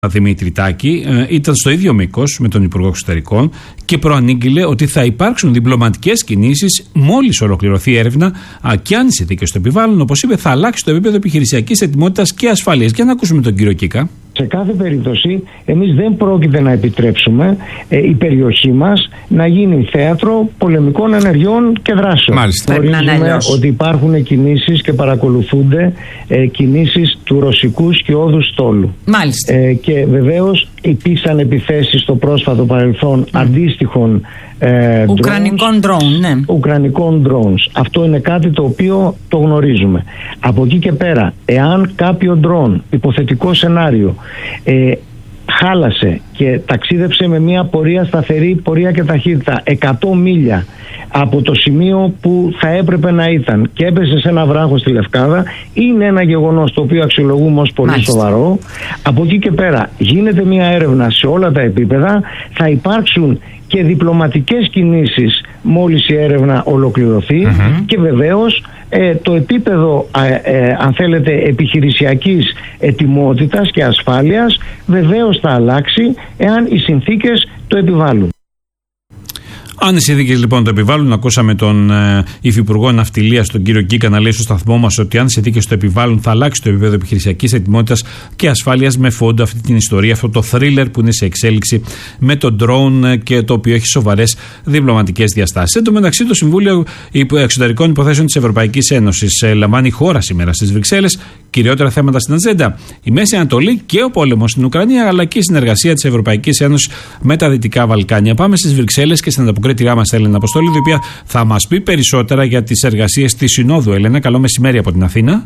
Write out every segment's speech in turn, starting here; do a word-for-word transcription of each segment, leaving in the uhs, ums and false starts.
Δημήτρη Τάκη, ήταν στο ίδιο μήκος με τον Υπουργό Εξωτερικών και προανήγγειλε ότι θα υπάρξουν διπλωματικές κινήσεις μόλις ολοκληρωθεί η έρευνα και αν οι συνθήκες το επιβάλλουν, όπως είπε, θα αλλάξει το επίπεδο επιχειρησιακής ετοιμότητας και ασφαλείας. Για να ακούσουμε τον κύριο Κίκα. Σε κάθε περίπτωση, εμείς δεν πρόκειται να επιτρέψουμε ε, η περιοχή μας να γίνει θέατρο πολεμικών ενεργειών και δράσεων. Μάλιστα. Γνωρίζουμε ότι υπάρχουν κινήσεις και παρακολουθούνται ε, κινήσεις του ρωσικού σκιώδου στόλου. Μάλιστα. Ε, και βεβαίως υπήρξαν επιθέσεις στο πρόσφατο παρελθόν mm. αντίστοιχων ε, Ουκρανικών drones, ναι. Ουκρανικών drones. Αυτό είναι κάτι το οποίο το γνωρίζουμε. Από εκεί και πέρα, εάν κάποιο drone, υποθετικό σενάριο, ε, χάλασε και ταξίδεψε με μια πορεία σταθερή, πορεία και ταχύτητα εκατό μίλια από το σημείο που θα έπρεπε να ήταν και έπεσε σε ένα βράχο στη Λευκάδα, είναι ένα γεγονός το οποίο αξιολογούμε ως πολύ Μάλιστα. σοβαρό. Από εκεί και πέρα γίνεται μια έρευνα σε όλα τα επίπεδα, θα υπάρξουν και διπλωματικές κινήσεις μόλις η έρευνα ολοκληρωθεί mm-hmm. και βεβαίως ε, το επίπεδο ε, ε, αν θέλετε επιχειρησιακής ετοιμότητας και ασφάλειας βεβαίως θα αλλάξει εάν οι συνθήκες το επιβάλλουν. Αν οι συνθήκες λοιπόν το επιβάλλουν, ακούσαμε τον ε, Υφυπουργό Ναυτιλίας, τον κύριο Κίκα, να λέει στο σταθμό μας ότι αν οι συνθήκες το επιβάλλουν, θα αλλάξει το επίπεδο επιχειρησιακής ετοιμότητας και ασφάλειας, με φόντο αυτή την ιστορία, αυτό το θρίλερ που είναι σε εξέλιξη με το drone και το οποίο έχει σοβαρές διπλωματικές διαστάσεις. Εν τω μεταξύ, το Συμβούλιο Εξωτερικών Υποθέσεων της Ευρωπαϊκής Ένωσης ε, λαμβάνει χώρα σήμερα στις Βρυξέλλες. Κυριότερα θέματα στην ατζέντα: η Μέση Ανατολή και ο πόλεμος στην Ουκρανία, αλλά και η συνεργασία της Ευρωπαϊκής Ένωσης με τα Δυτικά Βαλκάνια. Πάμε στις Βρυξέλλες και στην ανταποκρίτριά μας Έλενα Αποστόλη, η οποία θα μας πει περισσότερα για τις εργασίες της Συνόδου. Έλενα, καλό μεσημέρι από την Αθήνα.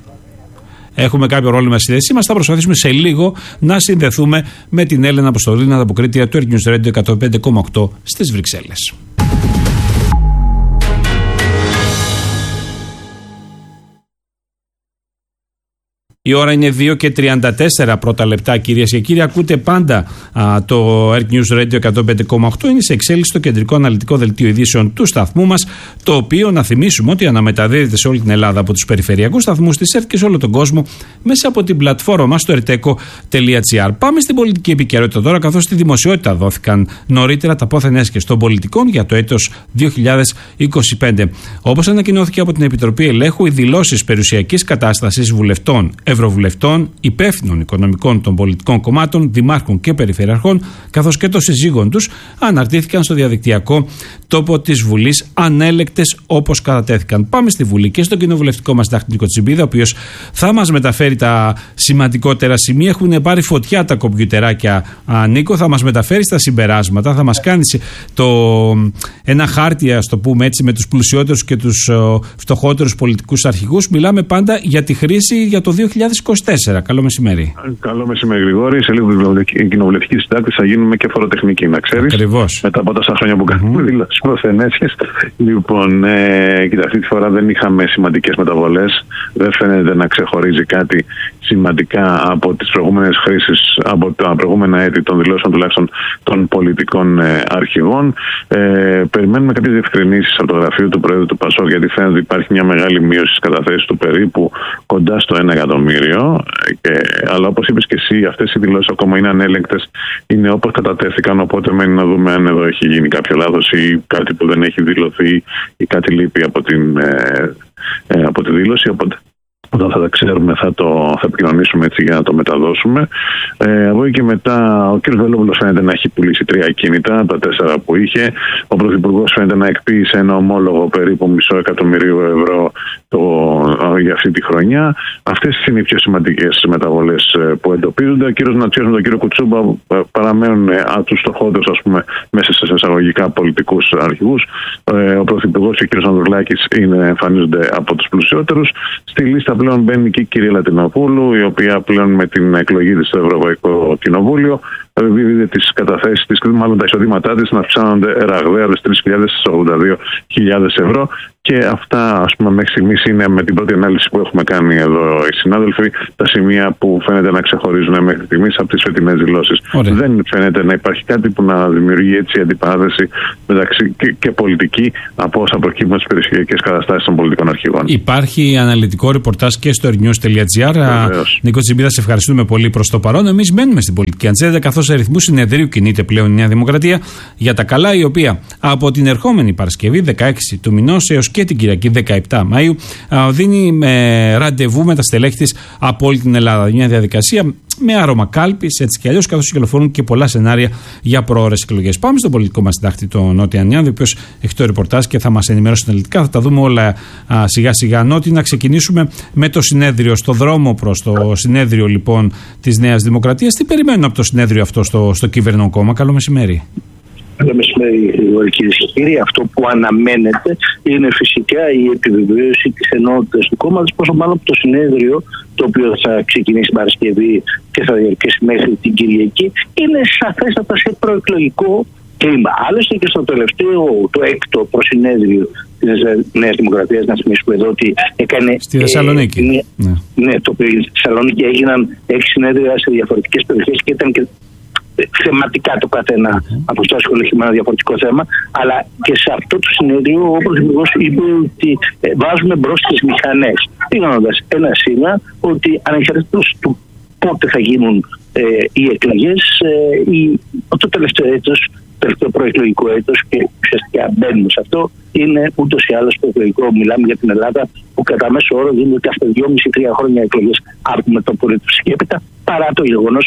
Έχουμε κάποιο ρόλο με συνδέσή μας. Θα προσπαθήσουμε σε λίγο να συνδεθούμε με την Έλενα Αποστόλη, την ανταποκρίτρια του Earth News Radio εκατόν πέντε κόμμα οκτώ στις Βρυξέλλες. Η ώρα είναι δύο και τριάντα τέσσερα πρώτα λεπτά, κυρίες και κύριοι. Ακούτε πάντα α, το Earth News Radio εκατόν πέντε κόμμα οκτώ. Είναι σε εξέλιξη το κεντρικό αναλυτικό δελτίο ειδήσεων του σταθμού μας, το οποίο, να θυμίσουμε, ότι αναμεταδίδεται σε όλη την Ελλάδα από τους περιφερειακούς σταθμούς της ΕΡΤ και σε όλο τον κόσμο μέσα από την πλατφόρμα μας στο ερτέκο τελεία τζι άρ. Πάμε στην πολιτική επικαιρότητα τώρα, καθώς στη δημοσιότητα δόθηκαν νωρίτερα τα πόθεν έσχες των πολιτικών για το έτος δύο χιλιάδες είκοσι πέντε. Όπως ανακοινώθηκε από την Επιτροπή Ελέγχου, οι δηλώσεις περιουσιακής κατάστασης βουλευτών, ευρωβουλευτών, υπεύθυνων οικονομικών των πολιτικών κομμάτων, δημάρχων και περιφερειαρχών, καθώς και των συζύγων τους, αναρτήθηκαν στο διαδικτυακό τόπο της Βουλής, ανέλεκτες όπως κατατέθηκαν. Πάμε στη Βουλή και στον κοινοβουλευτικό μας συντάκτη Νίκο Τσιμπίδα, ο οποίος θα μας μεταφέρει τα σημαντικότερα σημεία. Έχουν πάρει φωτιά τα κομπιουτεράκια, α, Νίκο, θα μας μεταφέρει στα συμπεράσματα, θα μας κάνει το, ένα χάρτη, ας το πούμε έτσι, με τους πλουσιότερους και τους ο, φτωχότερους πολιτικούς αρχηγούς. Μιλάμε πάντα για τη χρήση για το δύο χιλιάδες είκοσι τέσσερα. Καλό μεσημέρι. Καλό μεσημέρι, Γρηγόρη. Σε λίγο κοινοβουλευτική συντάκτη θα γίνουμε και φοροτεχνική, να ξέρεις. Ακριβώς. Μετά από τόσα χρόνια που κάνουμε mm. δηλώσεις προθενέσχες. Λοιπόν, ε, κοίτα, αυτή τη φορά δεν είχαμε σημαντικές μεταβολές. Δεν φαίνεται να ξεχωρίζει κάτι σημαντικά από τις προηγούμενες χρήσεις, από τα προηγούμενα έτη των δηλώσεων τουλάχιστον των πολιτικών ε, αρχηγών. Ε, περιμένουμε κάποιες διευκρινήσεις από το γραφείο του Προέδρου του ΠΑΣΟΚ, γιατί φαίνεται ότι υπάρχει μια μεγάλη μείωση στις καταθέσεις του, περίπου κοντά στο ένα εκατομμύριο. Και, αλλά όπως είπες και εσύ, αυτές οι δηλώσεις ακόμα είναι ανέλεγκτες, είναι όπως κατατέθηκαν. Οπότε μένει να δούμε αν εδώ έχει γίνει κάποιο λάθος ή κάτι που δεν έχει δηλωθεί ή κάτι λείπει από, την, ε, ε, από τη δήλωση. Οπότε όταν θα τα ξέρουμε θα το θα επικοινωνήσουμε έτσι για να το μεταδώσουμε. Ε, από εκεί και μετά ο κ. Βελόπουλος φαίνεται να έχει πουλήσει τρία ακίνητα, τα τέσσερα που είχε. Ο Πρωθυπουργός φαίνεται να εκποίησε ένα ομόλογο περίπου μισό εκατομμυρίου ευρώ το, για αυτή τη χρονιά. Αυτές είναι οι πιο σημαντικές μεταβολές που εντοπίζονται. Ο κ. Νατσιός με τον κ. Κουτσούμπα παραμένουν από τους φτωχότερους, ας πούμε, μέσα σε εισαγωγικά πολιτικούς αρχηγούς. Ε, ο Πρωθυπουργός και ο κ. Ανδρουλάκης εμφανίζονται από τους πλουσιότερους. Στη λίστα πλέον μπαίνει και η κυρία Λατινοπούλου, η οποία πλέον με την εκλογή της στο Ευρωπαϊκό Κοινοβούλιο τις καταθέσεις της, μάλλον τα εισοδήματά της να αυξάνονται ραγδαία τις τρεις χιλιάδες ογδόντα δύο χιλιάδες ευρώ. Και αυτά, ας πούμε, μέχρι στιγμής είναι, με την πρώτη ανάλυση που έχουμε κάνει εδώ οι συνάδελφοι, τα σημεία που φαίνεται να ξεχωρίζουν μέχρι στιγμής από τις φετινές δηλώσεις. Δεν φαίνεται να υπάρχει κάτι που να δημιουργεί έτσι αντιπαράθεση μεταξύ και, και πολιτική από όσα προκύπτουν στις περιφερειακές καταστάσεις των πολιτικών αρχηγών. Υπάρχει αναλυτικό ρεπορτάζ και στο airnews.gr. Νίκο Τσιμπίδα, σε ευχαριστούμε πολύ προς το παρόν. Εμείς μένουμε στην πολιτική ατζέντα, καθώς αριθμού συνεδρίου κινείται πλέον η Νέα Δημοκρατία για τα καλά, η οποία από την ερχόμενη Παρασκευή δεκαέξι του μηνός έως και την Κυριακή δεκαεπτά Μαΐου δίνει ε, ραντεβού με τα στελέχη της από όλη την Ελλάδα. Μια διαδικασία με άρωμα κάλπης, έτσι κι αλλιώς, καθώς κυκλοφορούν και πολλά σενάρια για προώρες εκλογές. Πάμε στον πολιτικό μας συντάκτη, τον Νότι Ανιάνδη, ο οποίος έχει το ρεπορτάζ και θα μας ενημερώσει αναλυτικά. Θα τα δούμε όλα α, σιγά σιγά. Νότι, να ξεκινήσουμε με το συνέδριο. Στο δρόμο προς το συνέδριο λοιπόν της Νέας Δημοκρατίας, τι περιμένουν από το συνέδριο αυτό στο, στο κυβερνό κόμμα? Καλό μεσημέρι. Καλό μεσημέρι, κυρίες και κύριοι. Αυτό που αναμένεται είναι φυσικά η επιβεβαίωση της ενότητας του κόμματος, πόσο μάλλον από το συνέδριο, το οποίο θα ξεκινήσει την Παρασκευή και θα διαρκέσει μέχρι την Κυριακή, είναι σαφέστατα σε προεκλογικό κλίμα. Άλλωστε και στο τελευταίο, το έκτο προσυνέδριο της Νέας Δημοκρατίας, να θυμίσουμε εδώ ότι έκανε. Στη Θεσσαλονίκη. Ε, ναι. ναι, το οποίο στη Θεσσαλονίκη έγιναν έξι συνέδρια σε διαφορετικές περιοχές και ήταν και θεματικά το καθένα από αυτό ασχολήθηκε με ένα διαφορετικό θέμα, αλλά και σε αυτό το συνέδριο ο Πρωθυπουργός είπε ότι ε, βάζουμε μπρος τις μηχανές, δίνοντας ένα σήμα ότι ανεξαρτήτως του πότε θα γίνουν ε, οι εκλογές, ε, η, το τελευταίο έτος, το τελευταίο προεκλογικό έτος, και ουσιαστικά μπαίνουμε σε αυτό, είναι ούτως ή άλλως προεκλογικό. Μιλάμε για την Ελλάδα που κατά μέσο όρο γίνεται κάθε δυόμισι τρία χρόνια εκλογές από με το πολίτευση και έπειτα, παρά το γεγονός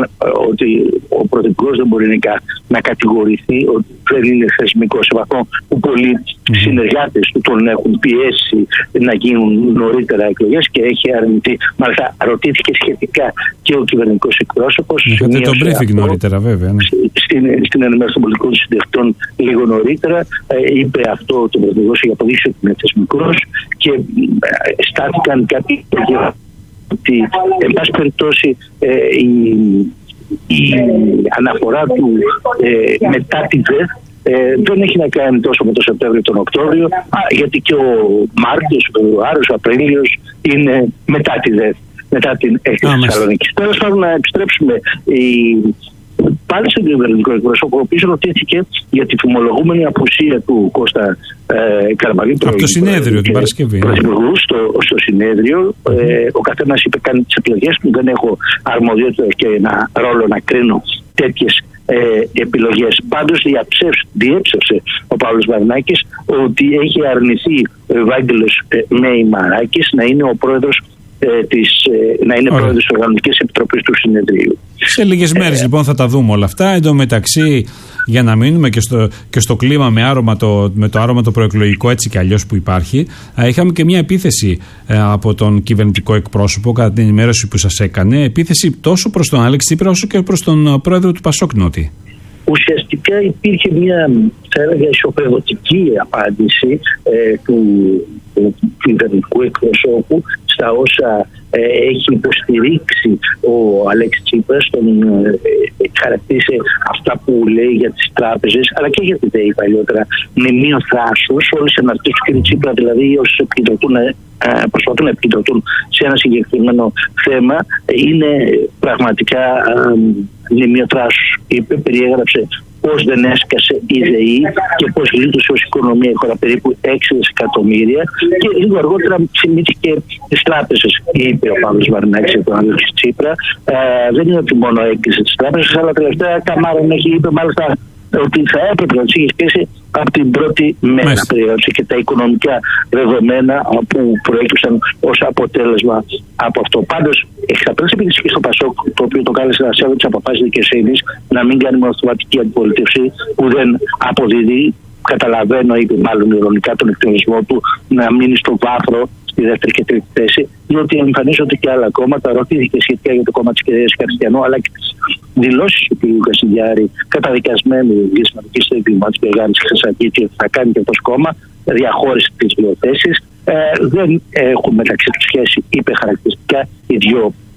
ότι ο Πρωθυπουργός δεν μπορεί να κατηγορηθεί ότι δεν είναι θεσμικό, σε βαθμό που πολλοί mm. συνεργάτες του τον έχουν πιέσει να γίνουν νωρίτερα εκλογές και έχει αρνηθεί. Μάλιστα, ρωτήθηκε σχετικά και ο κυβερνητικός εκπρόσωπος. Είχατε τον briefing νωρίτερα, βέβαια. Ναι. Στην, στην ενημέρωση των πολιτικών συντηρητών λίγο νωρίτερα, ε, είπε αυτό το Πρωθυπουργός για αποδείξει ότι είναι θεσμικός και ε, στάθηκαν κάποιοι ότι, εν πάση περιπτώσει, ε, η, η αναφορά του ε, μετά τη ΔΕΘ ε, δεν έχει να κάνει τόσο με το Σεπτέμβριο τον Οκτώβριο, α, γιατί και ο Μάρτιος, ο Φεβρουάριος, ο Απρίλιος είναι μετά τη ΔΕΘ, μετά την έκθεση της Θεσσαλονίκης. Τέλος πάντων, να επιστρέψουμε η, πάλι στον κυβερνητικό εκπρόσωπο, ο οποίος ρωτήθηκε για τη φημολογούμενη απουσία του Κώστα ε, Καραμαλή. Από το συνέδριο την Παρασκευή. Πρωθυπουργού στο, στο συνέδριο. Mm-hmm. Ε, ο καθένας είπε: κάνει τις επιλογές του, δεν έχω αρμοδιότητα και ένα ρόλο να κρίνω τέτοιες ε, επιλογές. Πάντως διέψευσε ο Παύλος Βαρνάκης ότι έχει αρνηθεί ο Ευάγγελος ε, Μέη Μαράκης να είναι ο πρόεδρος Της, να είναι πρόεδρος της Οργανωτικής Επιτροπής του Συνεδρίου. Σε λίγες μέρες ε, λοιπόν θα τα δούμε όλα αυτά. Εν τω μεταξύ, για να μείνουμε και στο, και στο κλίμα με, άρωμα το, με το άρωμα το προεκλογικό έτσι κι αλλιώς που υπάρχει, είχαμε και μια επίθεση ε, από τον κυβερνητικό εκπρόσωπο κατά την ενημέρωση που σας έκανε. Επίθεση τόσο προς τον Άλεξη Τσίπρα όσο και προς τον πρόεδρο του Πασόκ, Νότι. Ουσιαστικά υπήρχε μια, θα έλεγα, ισοπεδωτική απάντηση ε, του, του κυβερνητικού εκπροσώπου στα όσα ε, έχει υποστηρίξει ο Αλέξης Τσίπρας, τον ε, χαρακτήρισε αυτά που λέει για τις τράπεζες, αλλά και για τη ΔΕΗ παλιότερα, μνημείο θράσος, όλες οι αναρτήσεις του κ. Τσίπρα, δηλαδή όσοι επικεντρωθούν, ε, προσπαθούν να επικεντρωθούν σε ένα συγκεκριμένο θέμα, είναι πραγματικά ε, μνημείο θράσος. Είπε, περιέγραψε πώς δεν έσκασε η ΔΕΗ και πώς γλίτωσε ως οικονομία η χώρα, περίπου έξι δισεκατομμύρια, και λίγο αργότερα θυμήθηκε τις τράπεζες. Είπε ο Παύλος Βαρνάκης για τον Αλέξη Τσίπρα, ε, δεν είναι ότι μόνο έκλεισε τις τράπεζες, αλλά τελευταία καμάρα έχει, είπε μάλιστα ότι θα έπρεπε να τις είχε κλείσει από την πρώτη μέρα, περιέγραψε και τα οικονομικά δεδομένα που προέκυψαν ως αποτέλεσμα από αυτό. Πάντως, εξαπέλυσε επίθεση και στο Πασόκ, το οποίο το κάλεσε να σέβεται τις αποφάσεις δικαιοσύνης, να μην κάνει μονοθεματική αντιπολίτευση που δεν αποδίδει. Καταλαβαίνω, είπε μάλλον ειρωνικά, τον εκτιμισμό του να μείνει στο βάθρο στη δεύτερη και τρίτη θέση, διότι εμφανίζονται και άλλα κόμματα. Ρωτήθηκε σχετικά για το κόμμα της κυρίας Χριστιανού, αλλά και τις δηλώσεις του κ. Κασιδιάρη, καταδικασμένου για σημαντική εγκληματική οργάνωση Χρυσακίτη, ότι θα κάνει και αυτό κόμμα, διαχώρισε τις δύο θέσεις. Ε, δεν έχουν μεταξύ τους σχέση, είπε χαρακτηριστικά οι δύο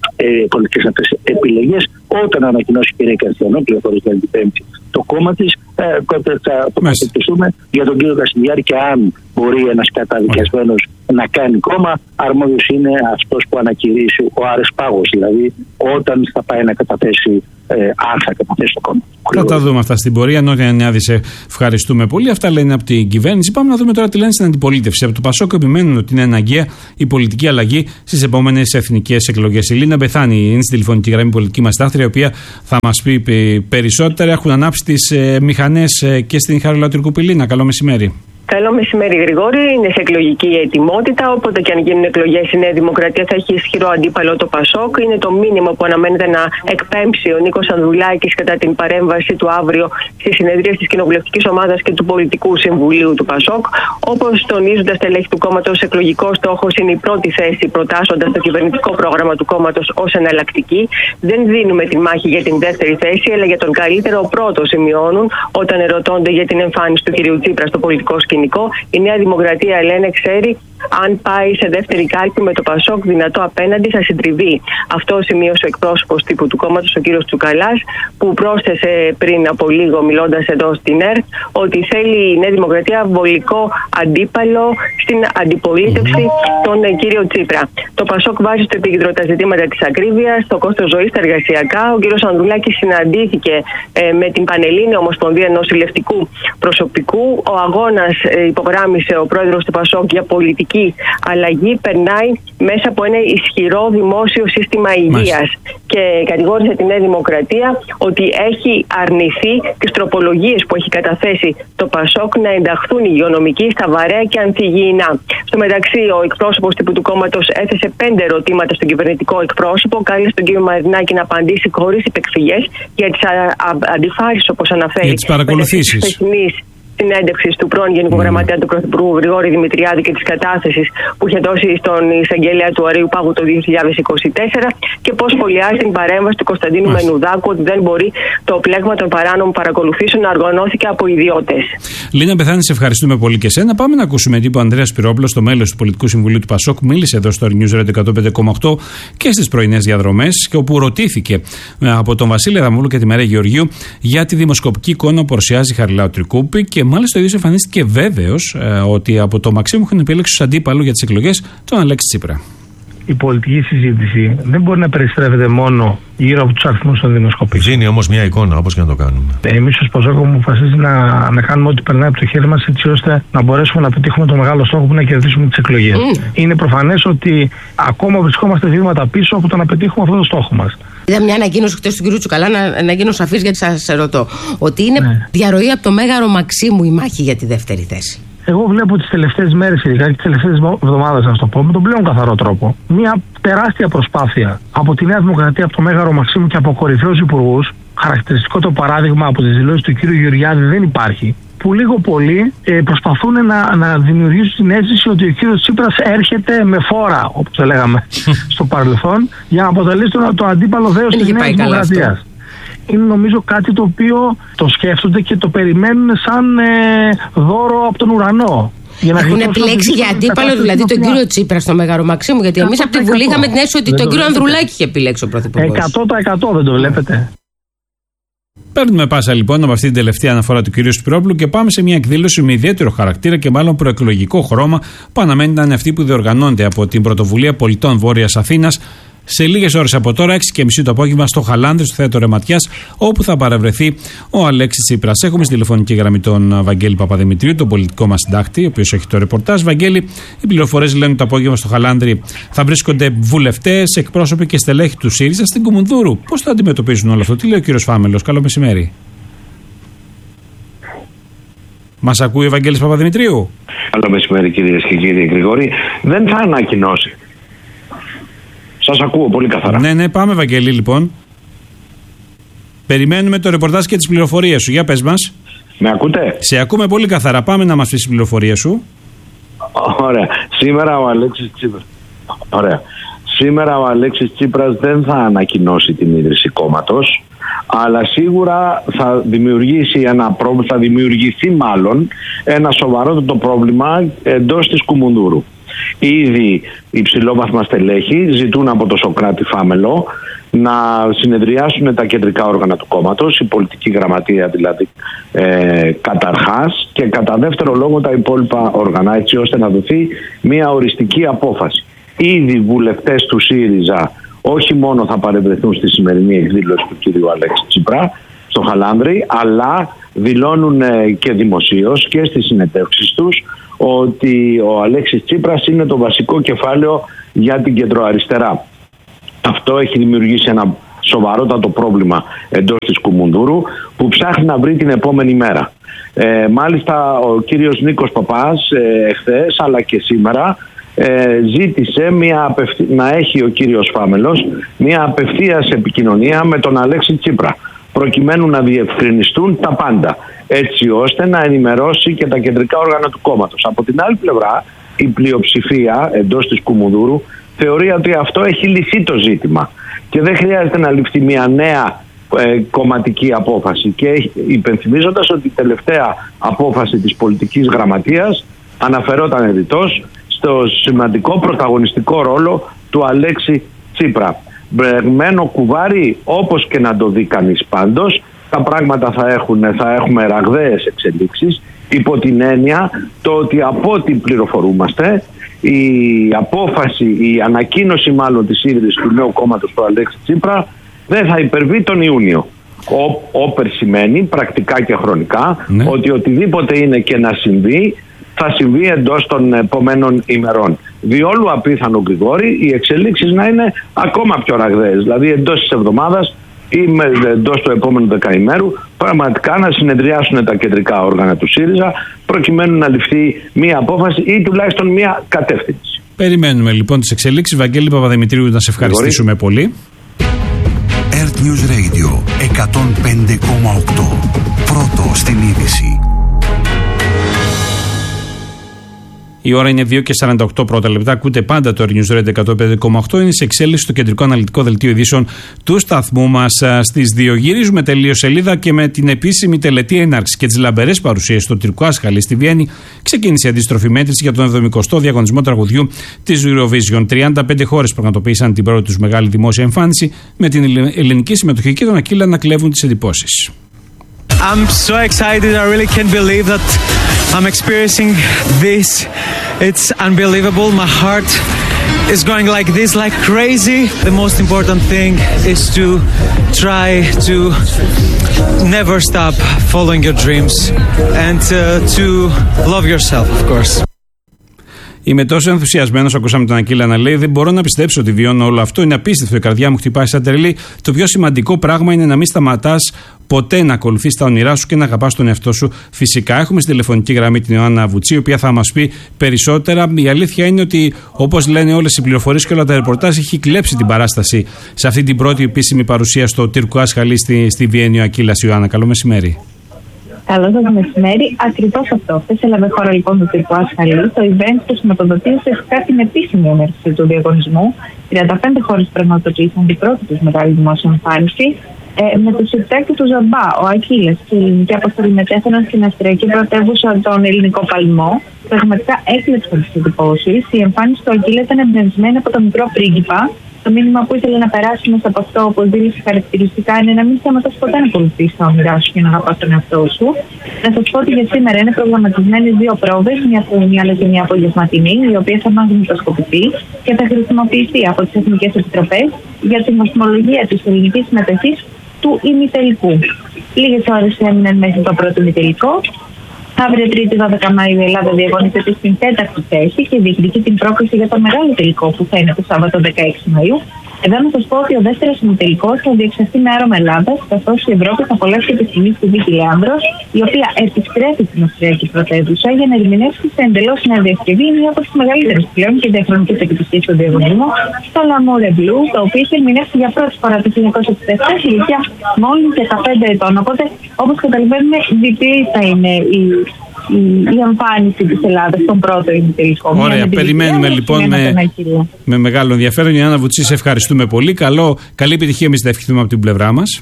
ε, πολιτικές αυτές επιλογές. Όταν ανακοινώσει η κυρία Καστιανόπουλο για την Πέμπτη το κόμμα της, ε, θα τοποθετηθούμε για τον κύριο Κασιδιάρη και αν μπορεί ένας καταδικασμένος να κάνει κόμμα, αρμόδιος είναι αυτός που ανακηρύσει ο Άρης Πάγος, δηλαδή όταν θα πάει να καταθέσει, ε, αν θα καταθέσει το κόμμα. Θα τα δούμε αυτά στην πορεία. Νότια Νιάδη, σε ευχαριστούμε πολύ. Αυτά λένε από την κυβέρνηση. Πάμε να δούμε τώρα τι λένε στην αντιπολίτευση. Από το Πασόκ επιμένουν ότι είναι αναγκαία η πολιτική αλλαγή στις επόμενες εθνικές εκλογές. Η Λίνα Μπεθάνη είναι στην τηλεφωνική γραμμή πολιτική μας τάχτρια, η οποία θα μας πει περισσότερα. Έχουν ανάψει τις ε, μηχανές ε, και στην Χαριλαου Πηλίνα. Καλό μεσημέρι. Καλό μεσημέρι, Γρηγόρη. Είναι σε εκλογική ετοιμότητα. Όποτε και αν γίνουν εκλογές, η Νέα Δημοκρατία θα έχει ισχυρό αντίπαλο το Πασόκ. Είναι το μήνυμα που αναμένεται να εκπέμψει ο Νίκος Ανδρουλάκης κατά την παρέμβαση του αύριο στη συνεδρία της Κοινοβουλευτικής Ομάδας και του Πολιτικού Συμβουλίου του Πασόκ. Όπως τονίζουν τα στελέχη του κόμματος, εκλογικός στόχος είναι η πρώτη θέση, προτάσσοντας το κυβερνητικό πρόγραμμα του κόμματος ως εναλλακτική. Δεν δίνουμε τη μάχη για την δεύτερη θέση, αλλά για τον καλύτερο πρώτο, σημειώνουν όταν ερωτώνται για την εμφάνιση του κ. Τσίπρα στο πολιτικό σκηνικό. Η Νέα Δημοκρατία, λένε, ξέρει αν πάει σε δεύτερη κάλπη με το Πασόκ δυνατό απέναντι, θα συντριβεί. Αυτό σημείωσε ο εκπρόσωπος τύπου του κόμματος, ο κ. Τσουκαλάς, που πρόσθεσε πριν από λίγο, μιλώντας εδώ στην ΕΡΤ, ότι θέλει η Νέα Δημοκρατία βολικό αντίπαλο στην αντιπολίτευση τον κύριο Τσίπρα. Το Πασόκ βάζει στο επίκεντρο τα ζητήματα της ακρίβειας, το κόστος ζωής, τα εργασιακά. Ο κ. Ανδρουλάκης συναντήθηκε ε, με την Πανελλήνια Ομοσπονδία Νοσηλευτικού Προσωπικού. Ο αγώνας, ε, υπογράμμισε ο πρόεδρος του Πασόκ, για πολιτική αλλαγή περνάει μέσα από ένα ισχυρό δημόσιο σύστημα υγείας. Και κατηγόρησε τη Νέα Δημοκρατία ότι έχει αρνηθεί τις τροπολογίες που έχει καταθέσει το Πασόκ να ενταχθούν οι υγειονομικοί στα βαρέα και ανθυγιεινά. Στο μεταξύ, ο εκπρόσωπος τύπου του κόμματος έθεσε πέντε ερωτήματα στον κυβερνητικό εκπρόσωπο, κάλεσε τον κύριο Μαρινάκη να απαντήσει χωρίς υπεκφυγές για τις αντιφάσεις, όπως αναφέρει. Για τις παρακολουθήσεις. Συνέντευξη του πρώην Γενικού mm. Γραμματέα του Πρωθυπουργού Γρηγόρη Δημητριάδη και τη κατάθεση που είχε δώσει στον εισαγγελέα του Αρείου Πάγου το δύο χιλιάδες είκοσι τέσσερα και πώς σχολιάζει την παρέμβαση του Κωνσταντίνου mm. Μενουδάκου ότι δεν μπορεί το πλέγμα των παράνομων παρακολουθήσεων να οργανώθηκε από ιδιώτες. Λίνα Μπεθάνη, σε ευχαριστούμε πολύ και εσένα. Πάμε να ακούσουμε τι είπε ο Ανδρέας Σπυρόπουλος, το μέλος του Πολιτικού Συμβουλίου του Πασόκ, μίλησε εδώ στο News Radio εκατόν πέντε κόμμα οκτώ και στις πρωινές διαδρομές, και όπου ρωτήθηκε από τον Βασίλη Αδαμούλου και τη Μαρία Γεωργίου για τη δημοσκοπική εικόνα που παρουσιάζει η Χαριλάου Τρικούπη. Και μάλιστα ο ίδιος εμφανίστηκε βέβαιος ε, ότι από το Μαξίμου έχουν επιλέξει ως αντίπαλο για τις εκλογές τον Αλέξη Τσίπρα. Η πολιτική συζήτηση δεν μπορεί να περιστρέφεται μόνο γύρω από τους αριθμούς των δημοσκοπήσεων. Δίνει όμως μια εικόνα, όπως και να το κάνουμε. Εμείς ως Πασόκ έχουμε αποφασίσει να, να κάνουμε ό,τι περνάει από το χέρι μας, έτσι ώστε να μπορέσουμε να πετύχουμε το μεγάλο στόχο που είναι να κερδίσουμε τις εκλογές. Mm. Είναι προφανές ότι ακόμα βρισκόμαστε βήματα πίσω από το να πετύχουμε αυτό το στόχο μας. Είδα μια ανακοίνωση χτες του κ. Τσουκαλά να, να γίνω σαφής, γιατί σας ρωτώ. Ότι είναι ναι. διαρροή από το Μέγαρο Μαξίμου η μάχη για τη δεύτερη θέση. Εγώ βλέπω τις τελευταίες μέρες, ειδικά και τις τελευταίες εβδομάδες, να το πω, με τον πλέον καθαρό τρόπο, μια τεράστια προσπάθεια από τη Νέα Δημοκρατία, από το Μέγαρο Μαξίμου και από κορυφαίους υπουργούς. Χαρακτηριστικό το παράδειγμα από τις δηλώσεις του κ. Γεωργιάδη δεν υπάρχει. Που λίγο πολύ ε, προσπαθούν να, να δημιουργήσουν την αίσθηση ότι ο κύριος Τσίπρας έρχεται με φόρα, όπως το λέγαμε στο παρελθόν, για να αποτελέσει το, το αντίπαλο δέος της Νέας Δημοκρατίας. Είναι νομίζω κάτι το οποίο το σκέφτονται και το περιμένουν σαν ε, δώρο από τον ουρανό. Έχουν επιλέξει για αντίπαλο δηλαδή τον κύριο Τσίπρα στο Μέγαρο Μαξίμου, γιατί εμείς από τη Βουλή είχαμε την αίσθηση ότι τον κύριο Ανδρουλάκη είχε επιλέξει ο Πρωθυπουργός. εκατό τοις εκατό δεν το βλέπετε. Παίρνουμε πάσα λοιπόν από αυτή την τελευταία αναφορά του κ. Σπυρόπουλου και πάμε σε μια εκδήλωση με ιδιαίτερο χαρακτήρα και μάλλον προεκλογικό χρώμα, που αναμένει να είναι αυτή που διοργανώνεται από την Πρωτοβουλία Πολιτών Βόρειας Αθήνας σε λίγες ώρες από τώρα, έξι και μισή το απόγευμα, στο Χαλάνδρη, στο Θέατρο Ρεματιάς, όπου θα παρευρεθεί ο Αλέξης Τσίπρας. Έχουμε στη τηλεφωνική γραμμή τον Βαγγέλη Παπαδημητρίου, τον πολιτικό μας συντάκτη, ο οποίος έχει το ρεπορτάζ. Βαγγέλη, οι πληροφορίες λένε ότι το απόγευμα στο Χαλάνδρη θα βρίσκονται βουλευτές, εκπρόσωποι και στελέχοι του ΣΥΡΙΖΑ στην Κουμουνδούρου. Πώς θα αντιμετωπίζουν όλο αυτό, τι λέει ο κύριος Φάμελος? Καλό μεσημέρι. Μας ακούει ο Βαγγέλης Παπαδημητρίου? Καλό μεσημέρι, κυρίες και κύριοι. Γρηγόρη, δεν θα ανακοινώσει. Σας ακούω πολύ καθαρά. Ναι, ναι, πάμε Βαγγέλη λοιπόν. Περιμένουμε το ρεπορτάζ και τις πληροφορίες σου. Για πες μας. Με ακούτε? Σε ακούμε πολύ καθαρά. Πάμε να μας πεις τις πληροφορίες σου. Ωραία. Σήμερα ο Αλέξης Τσίπρας. Ωραία. Σήμερα ο Αλέξης Τσίπρας δεν θα ανακοινώσει την ίδρυση κόμματος, αλλά σίγουρα θα δημιουργήσει ένα πρόβλημα, θα δημιουργηθεί μάλλον ένα σοβαρότερο πρόβλημα εντός της Κουμουνδούρου. Ήδη υψηλόβαθμα στελέχη ζητούν από το Σωκράτη Φάμελο να συνεδριάσουν τα κεντρικά όργανα του κόμματος, η πολιτική γραμματεία δηλαδή ε, καταρχάς, και κατά δεύτερο λόγο τα υπόλοιπα όργανα, έτσι ώστε να δοθεί μια οριστική απόφαση. Ήδη βουλευτές του ΣΥΡΙΖΑ όχι μόνο θα παρευρεθούν στη σημερινή εκδήλωση του κ. Αλέξη Τσίπρα στο Χαλάνδρη, αλλά δηλώνουν και δημοσίως και στις συνεντεύξεις τους ότι ο Αλέξης Τσίπρας είναι το βασικό κεφάλαιο για την κεντροαριστερά. Αυτό έχει δημιουργήσει ένα σοβαρότατο πρόβλημα εντός της Κουμουνδούρου, που ψάχνει να βρει την επόμενη μέρα. Ε, μάλιστα ο κύριος Νίκος Παπάς ε, εχθές αλλά και σήμερα ε, ζήτησε μια απευθ... να έχει ο κύριος Φάμελος μια απευθείας επικοινωνία με τον Αλέξη Τσίπρα, προκειμένου να διευκρινιστούν τα πάντα, έτσι ώστε να ενημερώσει και τα κεντρικά όργανα του κόμματος. Από την άλλη πλευρά, η πλειοψηφία εντός της Κουμουνδούρου θεωρεί ότι αυτό έχει λυθεί το ζήτημα και δεν χρειάζεται να ληφθεί μια νέα ε, κομματική απόφαση. Και υπενθυμίζοντας ότι η τελευταία απόφαση της πολιτικής γραμματείας αναφερόταν εδιτός στο σημαντικό πρωταγωνιστικό ρόλο του Αλέξη Τσίπρα. Μπρεγμένο κουβάρι, όπως και να το δει κανείς πάντως, τα πράγματα θα, έχουν, θα έχουμε ραγδαίες εξελίξεις, υπό την έννοια το ότι από ό,τι πληροφορούμαστε, η απόφαση, η ανακοίνωση μάλλον της ίδρυσης του νέου κόμματος του Αλέξη Τσίπρα δεν θα υπερβεί τον Ιούνιο. Ο, όπερ σημαίνει πρακτικά και χρονικά, ναι, ότι οτιδήποτε είναι και να συμβεί θα συμβεί εντός των επόμενων ημερών. Διόλου απίθανο, Γρηγόρη, οι εξελίξεις να είναι ακόμα πιο ραγδαίες. Δηλαδή εντός της εβδομάδας ή εντός του επόμενου δεκαημέρου πραγματικά να συνεδριάσουν τα κεντρικά όργανα του ΣΥΡΙΖΑ, προκειμένου να ληφθεί μία απόφαση ή τουλάχιστον μία κατεύθυνση. Περιμένουμε λοιπόν τις εξελίξεις. Βαγγέλη Παπαδημητρίου, να σε ευχαριστήσουμε πολύ. Earth News Radio εκατόν πέντε κόμμα οκτώ. Πρώτο στην είδηση. Η ώρα είναι δύο και σαράντα οκτώ πρώτα λεπτά. Ακούτε πάντα το Earth News Radio εκατόν πέντε κόμμα οκτώ. Είναι σε εξέλιξη στο κεντρικό αναλυτικό δελτίο ειδήσεων του σταθμού μας στις δύο. Γυρίζουμε τελείως σελίδα και με την επίσημη τελετή έναρξη και τις λαμπερές παρουσίες στο Τυρκουάς Χαλί στη Βιέννη ξεκίνησε η αντίστροφη μέτρηση για τον εβδομηκοστό διαγωνισμό τραγουδιού της Eurovision. τριάντα πέντε χώρες πραγματοποίησαν την πρώτη τους μεγάλη δημόσια εμφάνιση, με την ελληνική συμμετοχή και τον Ακύλα να κλέβουν τις εντυπώσεις. I'm so excited. I really can't believe that I'm experiencing this. It's unbelievable. My heart is going like this, like crazy. The most important thing is to try to never stop following your dreams and uh, to love yourself, of course. Είμαι τόσο ενθουσιασμένος, ακούσαμε τον Ακύλα να λέει: δεν μπορώ να πιστέψω ότι βιώνω όλο αυτό. Είναι απίστευτο, η καρδιά μου χτυπάει σαν τρελή. Το πιο σημαντικό πράγμα είναι να μην σταματάς ποτέ να ακολουθείς τα όνειρά σου και να αγαπάς τον εαυτό σου. Φυσικά, έχουμε στη τηλεφωνική γραμμή την Ιωάννα Βουτσί, η οποία θα μας πει περισσότερα. Η αλήθεια είναι ότι, όπως λένε όλες οι πληροφορίες και όλα τα ρεπορτάζ, έχει κλέψει την παράσταση σε αυτή την πρώτη επίσημη παρουσία στο Τυρκουάς Χαλί στη, στη Βιέννη ο Ακύλας. Ιωάννα, καλό μεσημέρι. Καλό σας μεσημέρι. Ακριβώς αυτό. Χθες έλαβε χώρα λοιπόν το Τυρκουάς Χαλί, το event που σηματοδοτεί ουσιαστικά την επίσημη έναρξη του διαγωνισμού. τριάντα πέντε χώρες πραγματοποίησαν την πρώτη τους μεγάλη δημόσια εμφάνιση. Ε, με το Σιρτάκι του Ζαμπά, ο Ακύλας και η ελληνική αποστολή μετέφεραν στην αυστριακή πρωτεύουσα τον ελληνικό παλμό. Πραγματικά έκλεψαν τις εντυπώσεις. Η εμφάνιση του Ακύλα ήταν εμπνευσμένη από τον μικρό πρίγκιπα. Το μήνυμα που ήθελε να περάσει μέσα από αυτό, όπως δήλωσε χαρακτηριστικά, είναι να μην σταματάς ποτέ να ακολουθείς τα όνειρά σου και να αγαπάς τον εαυτό σου. Να σας πω ότι για σήμερα είναι προγραμματισμένες δύο πρόβες, μια πρωινή αλλά και μια απογευματινή, η οποία θα μαγνητοσκοπηθεί και θα χρησιμοποιηθεί από τις Εθνικές Επιτροπές για την βαθμολογία της ελληνικής συμμετοχής του ημιτελικού. Λίγες ώρες έμειναν μέχρι το πρώτο ημιτελικό. Αύριο Τρίτη δώδεκα Μαΐου η Ελλάδα διαγωνίζεται στην τέταρτη θέση και διεκδικεί την πρόκληση για το μεγάλο τελικό που θα είναι το Σάββατο δεκαέξι Μαΐου. Εδώ να σας πω ότι ο δεύτερος ημιτελικός θα διεξαχθεί με άρωμα Ελλάδας, καθώς η Ευρώπη θα απολαύσει τη στιγμή στη Βίκη Λεάνδρος, η οποία επιστρέφει στην Αυστριακή πρωτεύουσα για να ερμηνεύσει σε εντελώς νέα διασκευή μία από τις μεγαλύτερες πλέον και διαχρονικές εκπληκτικές στον διαγωνισμό, το L'amour est bleu, το οποίο έχει ερμηνεύσει για πρώτη φορά το χίλια εννιακόσια εξήντα επτά σε ηλικία μόλις δεκαπέντε ετών. Οπότε, όπως καταλαβαίνουμε, διπλή θα είναι η. η εμφάνιση της Ελλάδας στον πρώτο ημιτελικό. Ωραία, περιμένουμε λοιπόν με, με μεγάλο ενδιαφέρον. Ιωάννα Βουτσί, σε ευχαριστούμε πολύ. Καλό, καλή επιτυχία, εμείς θα ευχηθούμε από την πλευρά μας.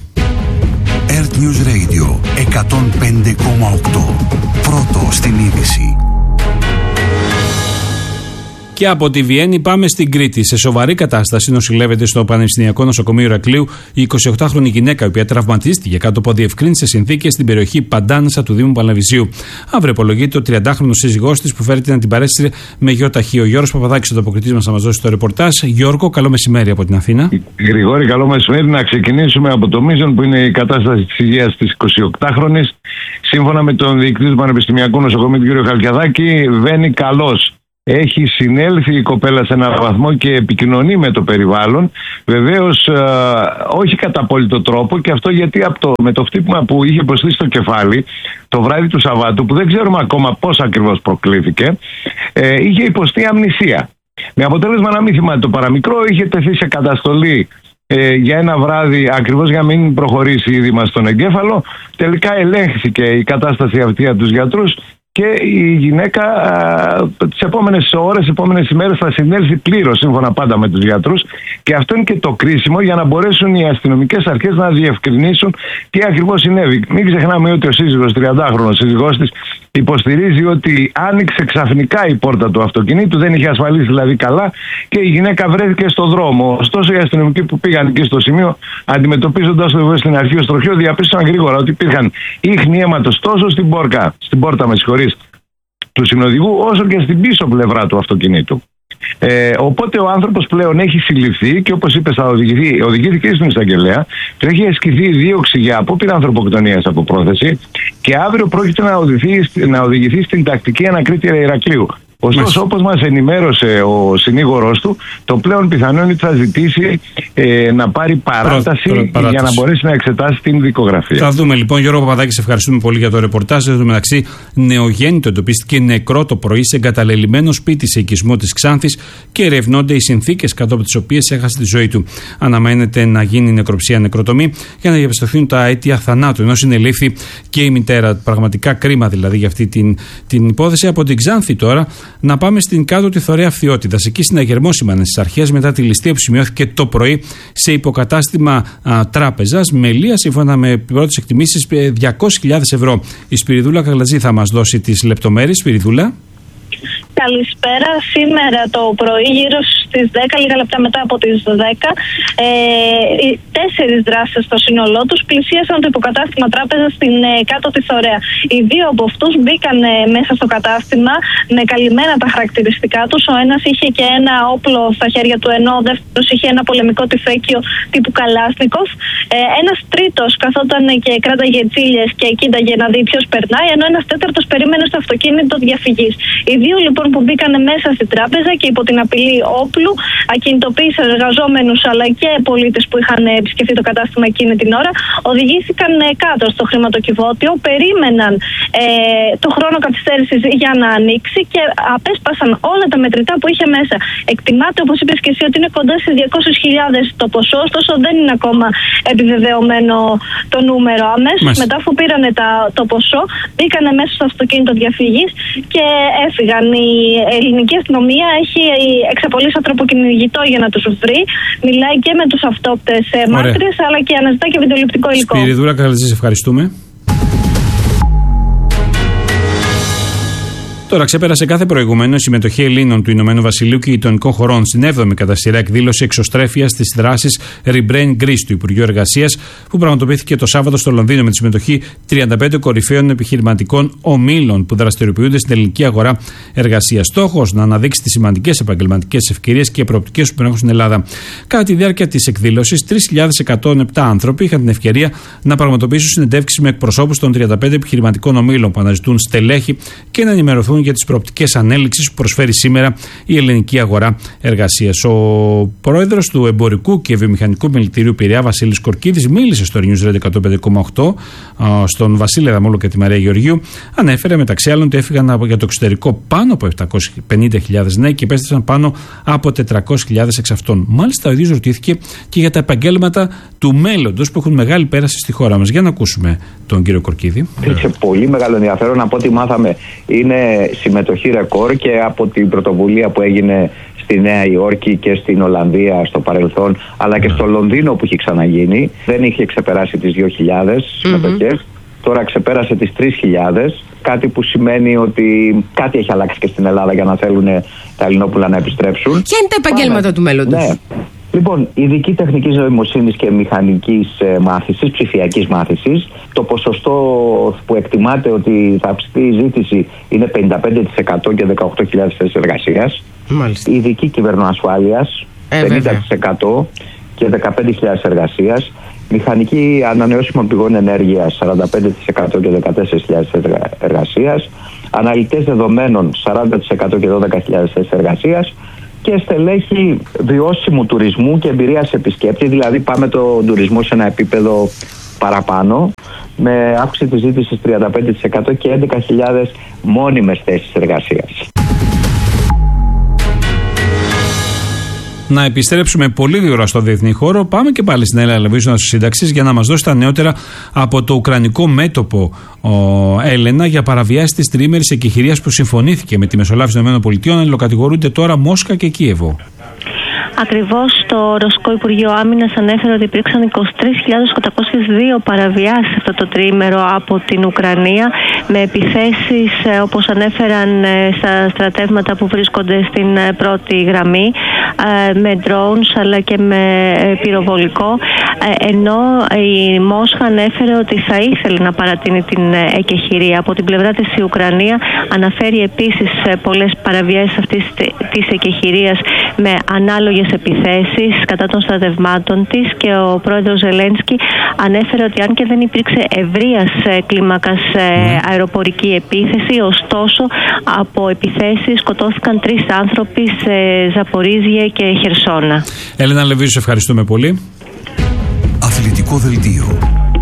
Earth News Radio εκατόν πέντε κόμμα οκτώ. Πρώτο στην είδηση. Και από τη Βιέννη πάμε στην Κρήτη. Σε σοβαρή κατάσταση νοσηλεύεται στο Πανεπιστημιακό Νοσοκομείο Ηρακλείου η εικοσιοκτάχρονη γυναίκα, η οποία τραυματίστηκε κάτω από διευκρίνησες συνθήκες στην περιοχή Παντάνσα του Δήμου Παλαβυσίου. Αύριο υπολογείται ο τριαντάχρονος σύζυγός της που φέρεται να την παρέστησε με γεωταχείο. Ο Γιώργος Παπαδάκης, ο ανταποκριτής μας, θα μας δώσει το ρεπορτάζ. Γιώργο, καλό μεσημέρι από την Αθήνα. Γρηγόρη, καλό μεσημέρι. Να ξεκινήσουμε από το μείζον που είναι η κατάσταση της υγείας της εικοσιοκτάχρονης. Σύμφωνα με τον διοικητή του Πανεπιστημιακού Νοσοκομείου, τον κ. Χαλκιαδάκη, βαίνει καλός. Έχει συνέλθει η κοπέλα σε έναν βαθμό και επικοινωνεί με το περιβάλλον. Βεβαίως ε, όχι κατά απόλυτο τρόπο, και αυτό γιατί από το, με το χτύπημα που είχε υποστεί στο κεφάλι το βράδυ του Σαββάτου, που δεν ξέρουμε ακόμα πώς ακριβώς προκλήθηκε, ε, είχε υποστεί αμνησία. Με αποτέλεσμα να μην θυμάται το παραμικρό, είχε τεθεί σε καταστολή ε, για ένα βράδυ ακριβώς για να μην προχωρήσει είδημα στον εγκέφαλο. Τελικά ελέγχθηκε η κατάσταση αυτή από τους γιατρούς και η γυναίκα α, τις επόμενες ώρες, τις επόμενες ημέρες θα συνέλθει πλήρως, σύμφωνα πάντα με τους γιατρούς, και αυτό είναι και το κρίσιμο για να μπορέσουν οι αστυνομικές αρχές να διευκρινίσουν τι ακριβώς συνέβη. Μην ξεχνάμε ότι ο σύζυγος, τριαντάχρονος σύζυγός της, υποστηρίζει ότι άνοιξε ξαφνικά η πόρτα του αυτοκινήτου, δεν είχε ασφαλίσει δηλαδή καλά, και η γυναίκα βρέθηκε στο δρόμο. Ωστόσο, οι αστυνομικοί που πήγαν εκεί στο σημείο, αντιμετωπίζοντας το βέβαια στην αρχή ως τροχείο, διαπίστωσαν γρήγορα ότι υπήρχαν ίχνη αίματος τόσο στην πόρτα, στην πόρτα με συγχωρείς, του συνοδηγού, όσο και στην πίσω πλευρά του αυτοκινήτου. Ε, οπότε ο άνθρωπος πλέον έχει συλληφθεί και, όπως είπε, θα οδηγηθεί, οδηγήθηκε στην εισαγγελέα. Του έχει ασκηθεί δίωξη για απόπειρα ανθρωποκτονίας από πρόθεση και αύριο πρόκειται να οδηγηθεί, να οδηγηθεί στην τακτική ανακρίτρια Ηρακλείου. Ωστόσο, όπως μας ενημέρωσε ο συνήγορος του, το πλέον πιθανό είναι ότι θα ζητήσει ε, να πάρει παράταση, προ, προ, παράταση για να μπορέσει να εξετάσει την δικογραφία. Θα δούμε λοιπόν. Γιώργο Παπαδάκη, σε ευχαριστούμε πολύ για το ρεπορτάζ. Εν τω μεταξύ, νεογέννητο εντοπίστηκε νεκρό το πρωί σε εγκαταλελειμμένο σπίτι σε οικισμό της Ξάνθης και ερευνώνται οι συνθήκες κάτω από τις οποίες έχασε τη ζωή του. Αναμένεται να γίνει νεκροψία νεκροτομή για να διαπιστωθούν τα αίτια θανάτου, ενώ συνελήφθη και η μητέρα. Πραγματικά κρίμα δηλαδή για αυτή την, την υπόθεση. Από την Ξάνθη τώρα να πάμε στην κάτω τη Θωρέα Φθιώτιδας. Εκεί συναγερμός σήμανε στις αρχές μετά τη ληστεία που σημειώθηκε το πρωί σε υποκατάστημα α, τράπεζας με λία, σύμφωνα με πρώτες εκτιμήσεις, διακόσιες χιλιάδες ευρώ. Η Σπυριδούλα Καλατζή θα μας δώσει τις λεπτομέρειες. Σπυριδούλα. Καλησπέρα. Σήμερα το πρωί, γύρω στις δέκα, λίγα λεπτά μετά από τις δέκα, ε, οι τέσσερις δράστες στο σύνολό τους πλησίασαν το υποκατάστημα τράπεζα στην ε, κάτω τη Θωρέα. Οι δύο από αυτούς μπήκαν ε, μέσα στο κατάστημα με καλυμμένα τα χαρακτηριστικά τους. Ο ένας είχε και ένα όπλο στα χέρια του, ενώ ο δεύτερος είχε ένα πολεμικό τυφέκιο τύπου Καλάσνικοφ. Ε, ένας τρίτος καθόταν και κράταγε τσίλιες και κοίταγε να δει ποιος περνάει, ενώ ένας τέταρτος περίμενε στο αυτοκίνητο διαφυγής. Οι δύο λοιπόν που μπήκαν μέσα στην τράπεζα και υπό την απειλή όπλου ακινητοποίησαν εργαζόμενους αλλά και πολίτες που είχαν επισκεφτεί το κατάστημα εκείνη την ώρα, οδηγήθηκαν κάτω στο χρηματοκιβώτιο, περίμεναν ε, το χρόνο καθυστέρησης για να ανοίξει και απέσπασαν όλα τα μετρητά που είχε μέσα. Εκτιμάται, όπως είπες και εσύ, ότι είναι κοντά στις διακόσιες χιλιάδες το ποσό, ωστόσο δεν είναι ακόμα επιβεβαιωμένο το νούμερο. Αμέσως μετά, αφού πήραν το ποσό, μπήκαν μέσα στο αυτοκίνητο διαφυγής και έφυγαν. Η ελληνική αστυνομία έχει εξαπολύσει ανθρωποκυνηγητό για να τους βρει. Μιλάει και με τους αυτόπτες μάρτυρες, αλλά και αναζητά και βιντεοληπτικό υλικό. Σπυριδούλα Καλατζή, ευχαριστούμε. Τώρα ξέπερασε κάθε προηγούμενο η συμμετοχή Ελλήνων του Ηνωμένου Βασιλείου και γειτονικών χωρών στην έβδομη κατά σειρά εκδήλωση εξωστρέφειας της δράσης Rebrain Greece του Υπουργείου Εργασίας, που πραγματοποιήθηκε το Σάββατο στο Λονδίνο με τη συμμετοχή τριάντα πέντε κορυφαίων επιχειρηματικών ομίλων που δραστηριοποιούνται στην ελληνική αγορά εργασίας. Στόχος να αναδείξει τις σημαντικές επαγγελματικές ευκαιρίες και προοπτικές που υπάρχουν στην Ελλάδα. Κατά τη διάρκεια της εκδήλωσης, τρεις χιλιάδες εκατόν επτά άνθρωποι είχαν την ευκαιρία να πραγματοποιήσουν συνεντεύξεις με εκπροσώπους των τριάντα πέντε επιχειρηματικών ομίλων που αναζητούν στελέχη και να ενημερωθούν για τις προοπτικές ανέλυξης που προσφέρει σήμερα η ελληνική αγορά εργασίας. Ο πρόεδρος του Εμπορικού και Βιομηχανικού Μελητηρίου Πειραιά, Βασίλης Κορκίδης, μίλησε στο News Radio εκατόν πέντε κόμμα οκτώ στον Βασίλη Αδαμόλο και τη Μαρία Γεωργίου. Ανέφερε μεταξύ άλλων ότι έφυγαν για το εξωτερικό πάνω από επτακόσιες πενήντα χιλιάδες νέοι και επέστρεψαν πάνω από τετρακόσιες χιλιάδες εξ αυτών. Μάλιστα, ο ίδιος ρωτήθηκε και για τα επαγγέλματα του μέλλοντος που έχουν μεγάλη πέραση στη χώρα μας. Για να ακούσουμε τον κύριο Κορκίδη. Υπήρξε πολύ μεγάλο ενδιαφέρον. Από ό,τι μάθαμε, είναι συμμετοχή ρεκόρ και από την πρωτοβουλία που έγινε στη Νέα Υόρκη και στην Ολλανδία στο παρελθόν, αλλά και στο Λονδίνο που είχε ξαναγίνει. Δεν είχε ξεπεράσει τις δύο χιλιάδες συμμετοχές. Mm-hmm. τώρα ξεπέρασε τις τρεις χιλιάδες, κάτι που σημαίνει ότι κάτι έχει αλλάξει και στην Ελλάδα για να θέλουν τα Ελληνόπουλα να επιστρέψουν. Ποια είναι τα επαγγέλματα Πάμε. του μέλλοντος? Ναι. Λοιπόν, ειδική τεχνικής νοημοσύνης και μηχανικής μάθησης, ψηφιακής μάθησης, το ποσοστό που εκτιμάται ότι θα αυξηθεί η ζήτηση είναι πενήντα πέντε τοις εκατό και δεκαοκτώ χιλιάδες θέσεις εργασίας. Μάλιστα. Ειδική κυβερνοασφάλειας, ε, πενήντα τοις εκατό και δεκαπέντε χιλιάδες εργασίας. Μηχανική ανανεώσιμων πηγών ενέργειας, σαράντα πέντε τοις εκατό και δεκατέσσερις χιλιάδες θέσεις εργασίας. Αναλυτές δεδομένων, σαράντα τοις εκατό και δώδεκα χιλιάδες θέσεις εργασίας. Και στελέχη βιώσιμου τουρισμού και εμπειρίας επισκέπτη, δηλαδή πάμε τον τουρισμό σε ένα επίπεδο παραπάνω, με αύξηση της ζήτησης τριάντα πέντε τοις εκατό και έντεκα χιλιάδες μόνιμες θέσεις εργασίας. Να επιστρέψουμε πολύ γρήγορα στο διεθνή χώρο. Πάμε και πάλι στην Ελλάδα Television Σύνταξης για να μας δώσει τα νεότερα από το ουκρανικό μέτωπο ο Έλενα για παραβιάσεις της τριήμερης εκεχηρίας που συμφωνήθηκε με τη Μεσολάβηση των ΗΠΑ. Αλληλοκατηγορούνται τώρα Μόσχα και Κίεβο. Ακριβώς το Ρωσικό Υπουργείο Άμυνας ανέφερε ότι υπήρξαν είκοσι τρεις χιλιάδες οκτακόσιες δύο παραβιάσεις αυτό το τριήμερο από την Ουκρανία, με επιθέσεις όπως ανέφεραν στα στρατεύματα που βρίσκονται στην πρώτη γραμμή, με drones αλλά και με πυροβολικό, ενώ η Μόσχα ανέφερε ότι θα ήθελε να παρατείνει την εκεχηρία. Από την πλευρά της η Ουκρανία αναφέρει επίσης πολλές παραβιάσεις αυτής της εκεχηρίας με ανάλογες επιθέσεις κατά των στρατευμάτων της, και ο πρόεδρος Ζελένσκι ανέφερε ότι αν και δεν υπήρξε ευρείας κλίμακας ναι. αεροπορική επίθεση, ωστόσο από επιθέσεις σκοτώθηκαν τρεις άνθρωποι σε Ζαπορίζια και Χερσόνα. Έλενα Λεβίζου, ευχαριστούμε πολύ. Αθλητικό δελτίο.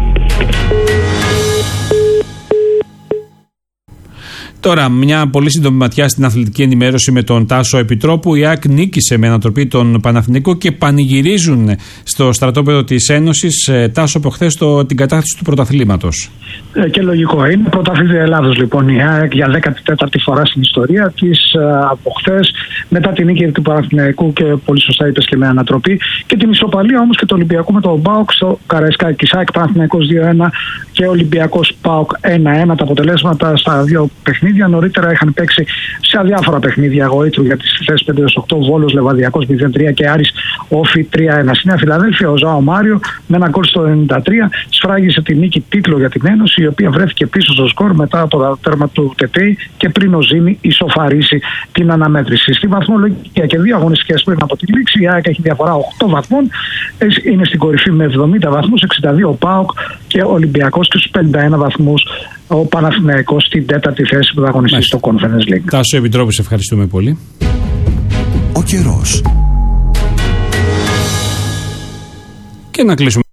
Τώρα, μια πολύ σύντομη ματιά στην αθλητική ενημέρωση με τον Τάσο Επιτρόπου. Η ΑΕΚ νίκησε με ανατροπή τον Παναθηναϊκό και πανηγυρίζουν στο στρατόπεδο της Ένωσης, Τάσο, από χθες την κατάκτηση του πρωταθλήματος. Ε, και λογικό είναι. Πρωταθλήτρια Ελλάδος λοιπόν η ΑΕΚ για δέκατη τέταρτη φορά στην ιστορία της από χθες, μετά την νίκη του Παναθηναϊκού και πολύ σωστά είπες και με ανατροπή, και την ισοπαλία όμως και του Ολυμπιακού με τον ΠΑΟΚ στο Καραϊσκάκη. ΑΕΚ Παναθηναϊκός δύο ένα και Ολυμπιακός ΠΑΟΚ ένα ένα. Τα αποτελέσματα στα δύο παιχνίδια. Νωρίτερα είχαν παίξει σε αδιάφορα παιχνίδια αγωήτρου για τις θέσεις πέντε έως οκτώ, Βόλος Λεβαδιακός μηδέν τρία και Άρης Όφι τρία ένα. Στην Φιλαδέλφια ο Ζάο Μάριο με ένα γκολ στο ενενήντα τρία σφράγισε τη νίκη τίτλο για την Ένωση, η οποία βρέθηκε πίσω στο σκορ μετά από το τέρμα του Τετέι και πριν ο Ζήνη ισοφαρίσει την αναμέτρηση. Στη βαθμολογία και δύο αγωνιστικές πριν από τη λήξη, η ΑΕΚ έχει διαφορά οκτώ βαθμών, είναι στην κορυφή με εβδομήντα βαθμούς, εξήντα δύο ο ΠΑΟΚ και ο Ολυμπιακός και στους πενήντα ένα βαθμούς ο Παναθηναϊκός στην τέταρτη θέση που θα αγωνιστεί στο Conference League. Τάσο Επιτρόπου, σε ευχαριστούμε πολύ. Ο καιρός. Και να κλείσουμε